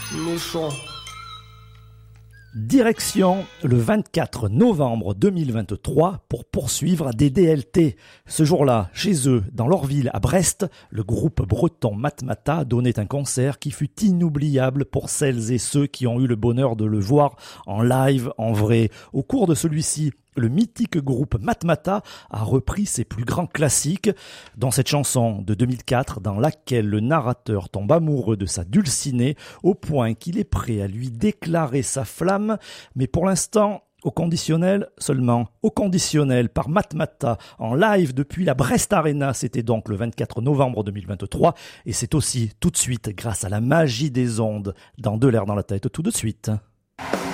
méchant. Direction le 24 novembre 2023 pour poursuivre des DLT. Ce jour-là, chez eux, dans leur ville à Brest, le groupe breton Matmata donnait un concert qui fut inoubliable pour celles et ceux qui ont eu le bonheur de le voir en live, en vrai. Au cours de celui-ci, le mythique groupe Matmata a repris ses plus grands classiques, dont cette chanson de 2004 dans laquelle le narrateur tombe amoureux de sa dulcinée au point qu'il est prêt à lui déclarer sa flamme, mais pour l'instant au conditionnel seulement. Au conditionnel par Matmata en live depuis la Brest Arena, c'était donc le 24 novembre 2023 et c'est aussi tout de suite grâce à la magie des ondes dans De l'air dans la tête tout de suite.